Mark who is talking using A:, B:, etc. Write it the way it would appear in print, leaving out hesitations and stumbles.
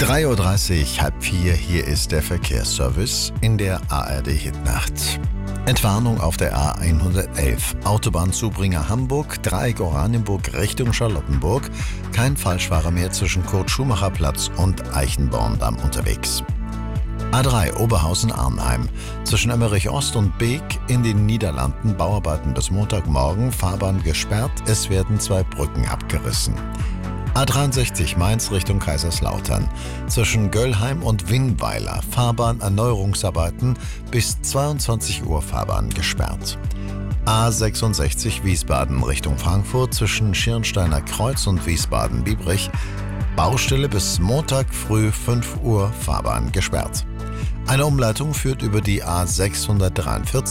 A: 3:30 Uhr, halb vier, hier ist der Verkehrsservice in der ARD-Hitnacht. Entwarnung auf der A111, Autobahnzubringer Hamburg, Dreieck Oranienburg Richtung Charlottenburg. Kein Falschfahrer mehr zwischen Kurt-Schumacher-Platz und Eichenborndamm unterwegs. A3 Oberhausen-Arnheim, zwischen Emmerich-Ost und Beek in den Niederlanden, Bauarbeiten bis Montagmorgen, Fahrbahn gesperrt, es werden 2 Brücken abgerissen. A63 Mainz Richtung Kaiserslautern, zwischen Göllheim und Winnweiler, Fahrbahnerneuerungsarbeiten, bis 22 Uhr Fahrbahn gesperrt. A66 Wiesbaden Richtung Frankfurt, zwischen Schirnsteiner Kreuz und Wiesbaden-Biebrich, Baustelle bis Montag früh 5 Uhr Fahrbahn gesperrt. Eine Umleitung führt über die A643